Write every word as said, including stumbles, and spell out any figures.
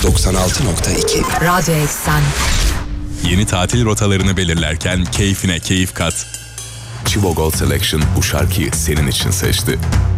doksan altı nokta iki Radyo Eksen. Yeni tatil rotalarını belirlerken keyfine keyif kat. Chivo Gold Selection bu şarkıyı senin için seçti.